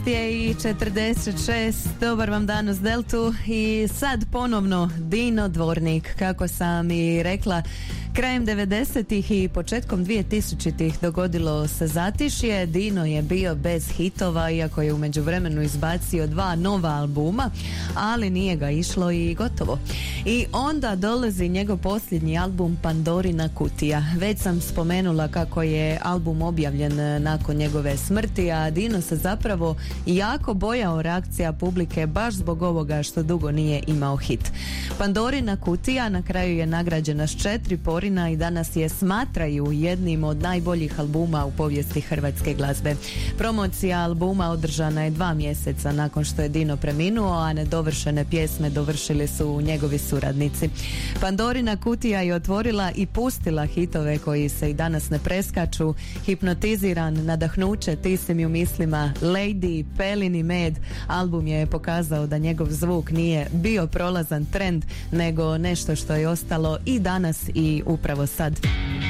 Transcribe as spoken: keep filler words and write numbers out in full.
je i četrdeset šest, dobar vam dan uz Deltu i sad ponovno Dino Dvornik, kako sam i rekla, krajem devedesetih i početkom dvije-tisućitih dogodilo se zatišje. Dino je bio bez hitova, iako je u međuvremenu izbacio dva nova albuma, ali nije ga išlo i gotovo. I onda dolazi njegov posljednji album Pandorina kutija. Već sam spomenula kako je album objavljen nakon njegove smrti, a Dino se zapravo jako bojao reakcija publike baš zbog ovoga što dugo nije imao hit. Pandorina kutija na kraju je nagrađena s četiri porina i danas je smatraju jednim od najboljih albuma u povijesti hrvatske glazbe. Promocija albuma održana je dva mjeseca nakon što je Dino preminuo, a nedovršene pjesme dovršili su njegovi suradnici. Pandorina kutija je otvorila i pustila hitove koji se i danas ne preskaču: Hipnotiziran, Nadahnuće, Ti si mi u mislima, Lady, Pelin i med. Album je pokazao da njegov zvuk nije bio prolazan trend, nego nešto što je ostalo i danas i upravo sad.